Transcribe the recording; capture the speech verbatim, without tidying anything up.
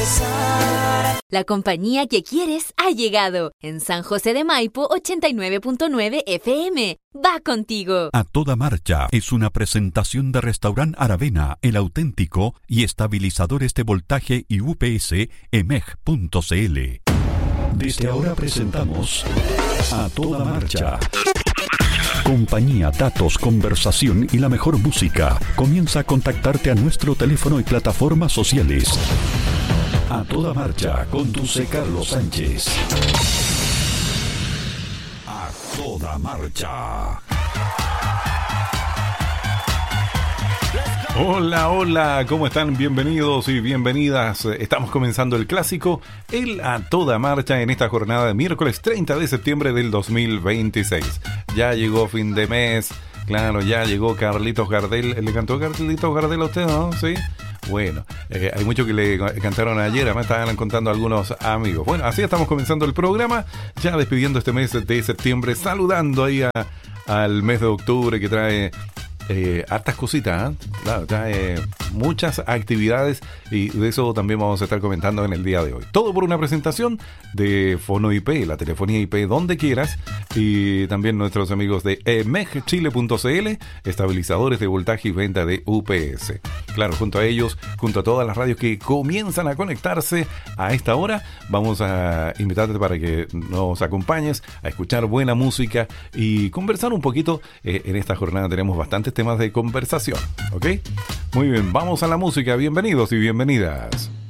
La compañía que quieres ha llegado. En San José de Maipo, ochenta y nueve punto nueve F M. Va contigo. A Toda Marcha es una presentación de Restaurant Aravena, el auténtico, y estabilizadores de voltaje y U P S E M E G punto C L. Desde ahora presentamos A Toda Marcha. Compañía, datos, conversación y la mejor música. Comienza a contactarte a nuestro teléfono y plataformas sociales. A Toda Marcha, conduce Carlos Sánchez. A Toda Marcha. Hola, hola, ¿cómo están? Bienvenidos y bienvenidas. Estamos comenzando el clásico, el A Toda Marcha, en esta jornada de miércoles treinta de septiembre del dos mil veintiséis. Ya llegó fin de mes, claro, ya llegó Carlitos Gardel. ¿Le cantó Carlitos Gardel a usted, no? ¿Sí? Bueno, eh, hay muchos que le cantaron ayer, me estaban contando algunos amigos. Bueno, así estamos comenzando el programa, ya despidiendo este mes de septiembre, saludando ahí a, al mes de octubre que trae eh, hartas cositas, ¿eh? Claro, trae muchas actividades y de eso también vamos a estar comentando en el día de hoy. Todo por una presentación de Fono I P, la telefonía I P donde quieras, y también nuestros amigos de E M E G Chile punto C L, estabilizadores de voltaje y venta de U P S. Claro, junto a ellos, junto a todas las radios que comienzan a conectarse a esta hora, vamos a invitarte para que nos acompañes a escuchar buena música y conversar un poquito. Eh, en esta jornada tenemos bastantes temas de conversación, ¿ok? Muy bien, vamos a la música. Bienvenidos y bienvenidas.